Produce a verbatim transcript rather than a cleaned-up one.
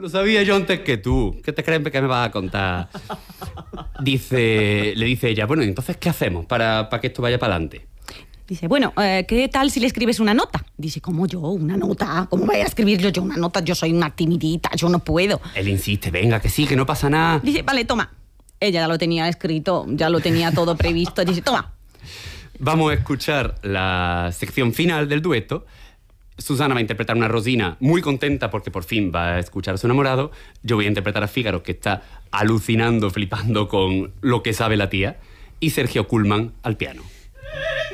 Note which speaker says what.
Speaker 1: Lo sabía yo antes que tú. ¿Qué te crees que me vas a contar? Dice, le dice ella, bueno, entonces, ¿qué hacemos para, para que esto vaya para adelante?
Speaker 2: Dice, bueno, eh, ¿qué tal si le escribes una nota? Dice, ¿cómo yo? ¿Una nota? ¿Cómo voy a escribirlo yo una nota? Yo soy una timidita, yo no puedo.
Speaker 1: Él insiste, venga, que sí, que no pasa nada.
Speaker 2: Dice, vale, toma. Ella ya lo tenía escrito, ya lo tenía todo previsto. Dice, toma.
Speaker 1: Vamos a escuchar la sección final del dueto. Susana va a interpretar una Rosina muy contenta porque por fin va a escuchar a su enamorado. Yo voy a interpretar a Fígaro, que está alucinando, flipando con lo que sabe la tía. Y Sergio Kuhlman al piano.